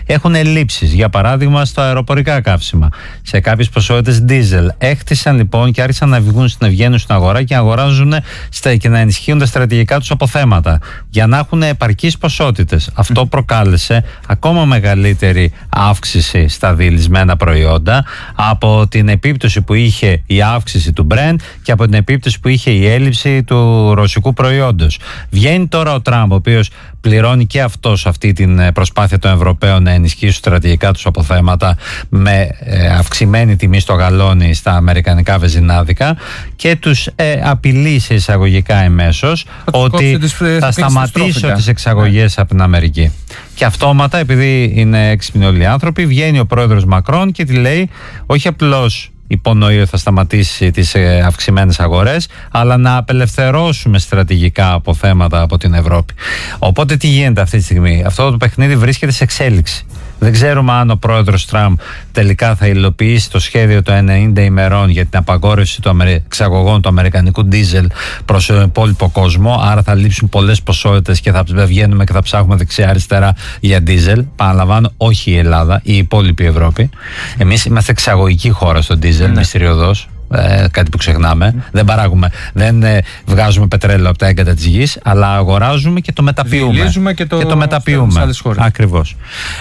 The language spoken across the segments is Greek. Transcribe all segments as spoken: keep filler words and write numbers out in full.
Έχουν ελλείψεις, για παράδειγμα στο αεροπορικά καύσιμα, σε κάποιες ποσότητες ντίζελ. Έχτισαν λοιπόν και άρχισαν να βγουν, να βγαίνουν στην αγορά και να αγοράζουν στα, και να ενισχύουν τα στρατηγικά τους αποθέματα για να έχουν επαρκείς ποσότητες. Αυτό προκάλεσε ακόμα μεγαλύτερη αύξηση στα διελισμένα προϊόντα από την επίπτωση που είχε η αύξηση του Brent και από την επίπτωση που είχε η έλλειψη του ρωσικού προϊόντος. Βγαίνει τώρα ο Τραμπ, ο οποίος πληρώνει και αυτός αυτή την προσπάθεια των Ευρωπαίων να ενισχύσουν στρατηγικά τους αποθέματα με αυξημένη τιμή στο γαλόνι στα αμερικανικά βενζινάδικα και τους ε, απειλεί σε εισαγωγικά εμέσως ότι θα σταματήσει τις εξαγωγές yeah. από την Αμερική. Και αυτόματα, επειδή είναι έξυπνοι όλοι οι άνθρωποι, βγαίνει ο πρόεδρος Μακρόν και τη λέει όχι απλώς υπονοεί ότι θα σταματήσει τις αυξημένες αγορές, αλλά να απελευθερώσουμε στρατηγικά αποθέματα από την Ευρώπη. Οπότε τι γίνεται αυτή τη στιγμή? Αυτό το παιχνίδι βρίσκεται σε εξέλιξη. Δεν ξέρουμε αν ο πρόεδρος Τραμπ τελικά θα υλοποιήσει το σχέδιο των ενενήντα ημερών για την απαγόρευση των εξαγωγών του αμερικανικού ντίζελ προς τον υπόλοιπο κόσμο. Άρα θα λείψουν πολλές ποσότητες και θα βγαίνουμε και θα ψάχνουμε δεξιά-αριστερά για ντίζελ. Παραλαμβάνω, όχι η Ελλάδα, η υπόλοιπη Ευρώπη. Εμείς είμαστε εξαγωγική χώρα στο ντίζελ, μυστηριωδώς. Ε, κάτι που ξεχνάμε. Mm. Δεν παράγουμε, δεν ε, βγάζουμε πετρέλαιο από τα έγκατα της γης, αλλά αγοράζουμε και το μεταποιούμε. Και το, και το μεταποιούμε. Ακριβώς.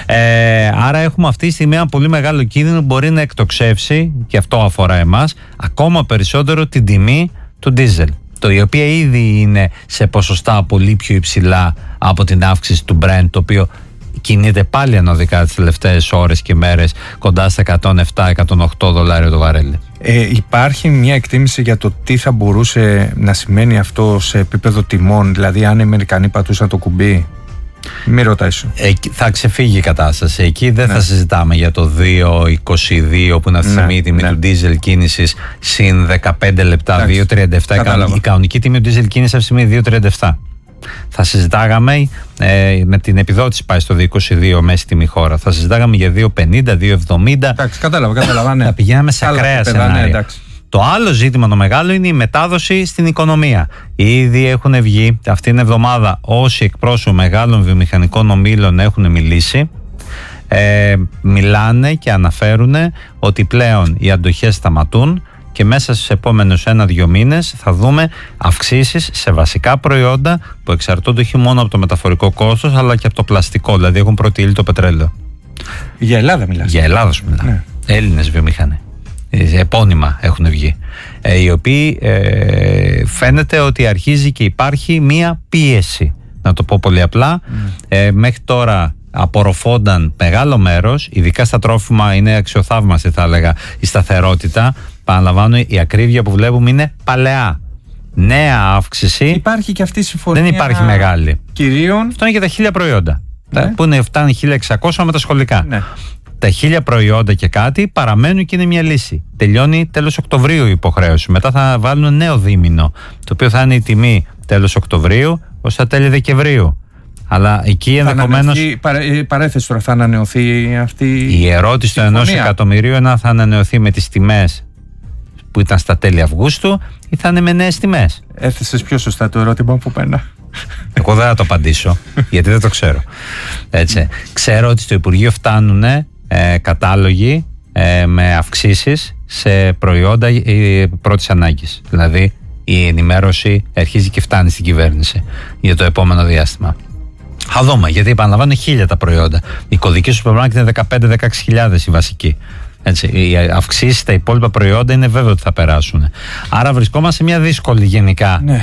Ε, άρα έχουμε αυτή τη στιγμή ένα πολύ μεγάλο κίνδυνο που μπορεί να εκτοξεύσει, και αυτό αφορά εμάς, ακόμα περισσότερο την τιμή του ντίζελ. Το η οποία ήδη είναι σε ποσοστά πολύ πιο υψηλά από την αύξηση του Brent, το οποίο κινείται πάλι ανωδικά τις τελευταίες ώρες και μέρες κοντά στα εκατόν επτά με εκατόν οκτώ δολάρια το βαρέλι. Ε, υπάρχει μια εκτίμηση για το τι θα μπορούσε να σημαίνει αυτό σε επίπεδο τιμών, δηλαδή αν οι Αμερικανοί πατούσαν το κουμπί? Μη ρωτάς. Ε, θα ξεφύγει η κατάσταση. Εκεί δεν ναι. θα συζητάμε για το δύο είκοσι δύο που είναι αυτή τη στιγμή η τιμή ναι. του ντίζελ κίνησης συν δεκαπέντε λεπτά, δύο τριάντα επτά. Η κανονική τιμή του ντίζελ κίνησης αυτή τη στιγμή δύο τριάντα επτά. Θα συζητάγαμε ε, με την επιδότηση πάει στο δύο είκοσι δύο μέση τιμή χώρα. Θα συζητάγαμε για δύο πενήντα, δύο εβδομήντα. Εντάξει, κατάλαβα, κατάλαβα. Ναι. Θα πηγαίναμε σε ακραία σενάρια. Ναι, το άλλο ζήτημα το μεγάλο είναι η μετάδοση στην οικονομία. Ήδη έχουν βγει αυτήν την εβδομάδα όσοι εκπρόσωποι μεγάλων βιομηχανικών ομίλων έχουν μιλήσει. Ε, μιλάνε και αναφέρουν ότι πλέον οι αντοχές σταματούν και μέσα στους επόμενους ένα-δύο μήνες θα δούμε αυξήσεις σε βασικά προϊόντα που εξαρτώνται όχι μόνο από το μεταφορικό κόστος αλλά και από το πλαστικό, δηλαδή έχουν πρώτη ύλη το πετρέλαιο. Για Ελλάδα μιλάς? Για Ελλάδα σου μιλάω. Ναι. Έλληνες βιομηχανοί. Επώνυμα έχουν βγει. Ε, οι οποίοι ε, φαίνεται ότι αρχίζει και υπάρχει μία πίεση. Να το πω πολύ απλά. Mm. Ε, μέχρι τώρα απορροφώνταν μεγάλο μέρος, ειδικά στα τρόφιμα είναι αξιοθαύμαστη θα έλεγα η σταθερότητα. Παραλαμβάνω, η ακρίβεια που βλέπουμε είναι παλαιά. Νέα αύξηση. Υπάρχει και αυτή η συμφωνία. Δεν υπάρχει μεγάλη. Κυρίων. Αυτό είναι για τα χίλια προϊόντα. Ναι. Που είναι, φτάνει χίλια εξακόσια με τα σχολικά. Ναι. Τα χίλια προϊόντα και κάτι παραμένουν και είναι μια λύση. Τελειώνει τέλος Οκτωβρίου η υποχρέωση. Μετά θα βάλουν νέο δίμηνο, το οποίο θα είναι η τιμή τέλος Οκτωβρίου ως τα τέλη Δεκεμβρίου. Αλλά εκεί ενδεχομένως. Η παρέθεση τώρα θα ανανεωθεί αυτή. Η ερώτηση του ενός εκατομμυρίου είναι αν θα ανανεωθεί με τις τιμές που ήταν στα τέλη Αυγούστου ή θα είναι με νέες τιμές. Έθεσες πιο σωστά το ερώτημα από μένα. Εγώ δεν θα το απαντήσω, γιατί δεν το ξέρω. Έτσι. Ξέρω ότι στο Υπουργείο φτάνουν ε, κατάλογοι ε, με αυξήσεις σε προϊόντα ε, πρώτης ανάγκης. Δηλαδή η ενημέρωση αρχίζει και φτάνει στην κυβέρνηση για το επόμενο διάστημα. Θα δούμε, γιατί επαναλαμβάνω χίλια τα προϊόντα. Η κωδική σου supermarket είναι δεκαπέντε με δεκαέξι χιλιάδες η βασική. Έτσι, οι αυξήσεις στα υπόλοιπα προϊόντα είναι βέβαιο ότι θα περάσουν. Άρα βρισκόμαστε σε μια δύσκολη γενικά ναι.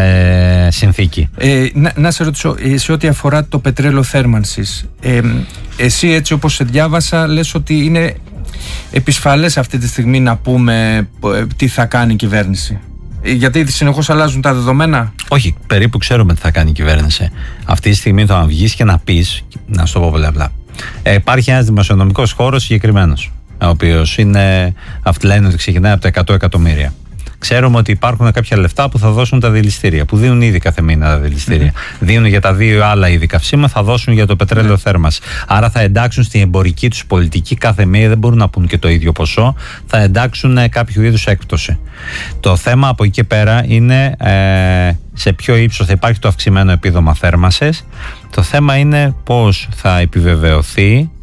ε, συνθήκη. Ε, να, να σε ρωτήσω, σε ό,τι αφορά το πετρέλαιο θέρμανσης, ε, εσύ έτσι όπως σε διάβασα λες ότι είναι επισφαλές αυτή τη στιγμή να πούμε τι θα κάνει η κυβέρνηση. Γιατί συνεχώς αλλάζουν τα δεδομένα. Όχι, περίπου ξέρουμε τι θα κάνει η κυβέρνηση. Αυτή τη στιγμή το να βγεις και να πεις, να σου το πω πολύ απλά. Ε, υπάρχει ένας δημοσιονομικός χώρος συγκεκριμένος, ο οποίος είναι, αυτοί λένε ότι ξεκινάει από τα εκατό εκατομμύρια. Ξέρουμε ότι υπάρχουν κάποια λεφτά που θα δώσουν τα δηληστήρια, που δίνουν ήδη κάθε μήνα τα δηληστήρια. Mm-hmm. Δίνουν για τα δύο άλλα είδη καυσίμα, θα δώσουν για το πετρέλαιο mm-hmm. θέρμανσης. Άρα θα εντάξουν στην εμπορική τους πολιτική κάθε μήνα, δεν μπορούν να πούν και το ίδιο ποσό, θα εντάξουν κάποιο είδους έκπτωση. Το θέμα από εκεί και πέρα είναι ε, σε ποιο ύψος θα υπάρχει το αυξημένο επίδομα θέρμανσης. Το θέμα είναι πώς θα επιβεβαιωθεί